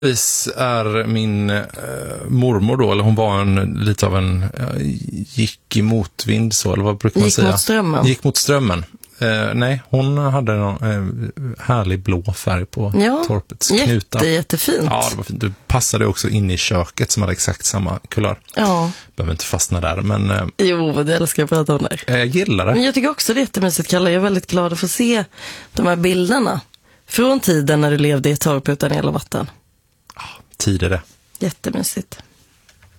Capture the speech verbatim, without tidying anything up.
Vis är min eh, mormor då, eller hon var en, lite av en, eh, gick i motvind så, eller vad brukar man gick säga? Gick mot strömmen. Gick mot strömmen. Eh, nej, hon hade en eh, härlig blå färg på ja, torpets knutar. Jätte, jättefint. Ja, det var fint. Du passade också in i köket som hade exakt samma kulör. Ja. Behöver inte fastna där, men... Eh, jo, det älskar jag prata om där. Jag gillar det. Men jag tycker också det är jättemysigt, Kalle. Jag är väldigt glad att få se de här bilderna från tiden när du levde i ett torp utan el och vatten. Ja, tid är det. Jättemysigt.